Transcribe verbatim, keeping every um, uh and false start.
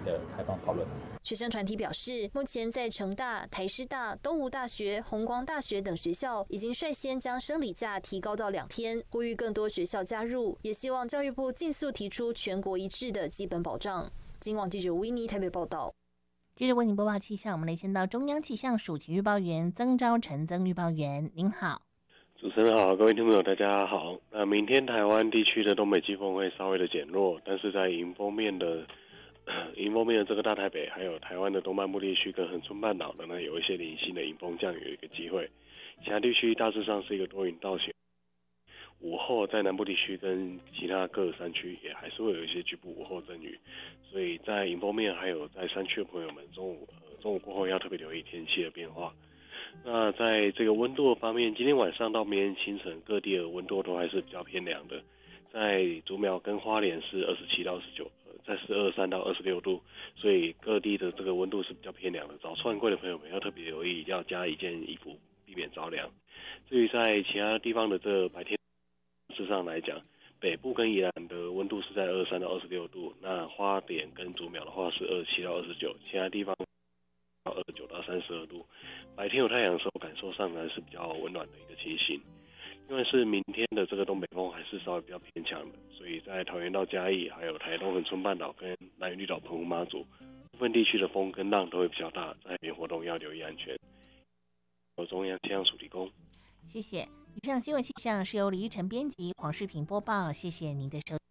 的开放讨论。 学生团体表示，目前在成大、台师大、东吴大学、弘光大学等学校已经率先将生理假提高到两天，呼吁更多学校加入，也希望教育部尽速提出全国一致的基本保障。今晚记者维尼台北报道。 接着为您播报气象，我们来先到中央气象署气预报员曾昭成曾预报员，您好。 主持人好，各位听众朋友大家好。那明天台湾地区的东北季风会稍微的减弱，但是在迎风面的迎风面的这个大台北，还有台湾的东半部地区跟恒春半岛的呢，有一些零星的迎风降雨的一个机会。其他地区大致上是一个多云到晴。午后在南部地区跟其他各山区也还是会有一些局部午后阵雨，所以在迎风面还有在山区的朋友们，中午、呃、中午过后要特别留意天气的变化。那在这个温度方面，今天晚上到明天清晨，各地的温度都还是比较偏凉的。在竹苗跟花莲是二十七到二十九，在是二十三到二十六度，所以各地的这个温度是比较偏凉的。早出晚归的朋友们要特别留意，要加一件衣服，避免着凉。至于在其他地方的这白天，事实上来讲，北部跟宜兰的温度是在二十三到二十六度，那花莲跟竹苗的话是二十七到二十九，其他地方到二十九到三十二度。白天有太阳的时候，感受上还是比较温暖的一个情形。因为是明天的这个东北风还是稍微比较偏强的，所以在桃园到嘉义，还有台东恒春半岛跟南屿绿岛澎湖马祖部分地区的风跟浪都会比较大，在海边活动要留意安全。由中央气象署提供。 谢谢。以上新闻气象是由李依晨编辑，黄世平播报。谢谢您的收听。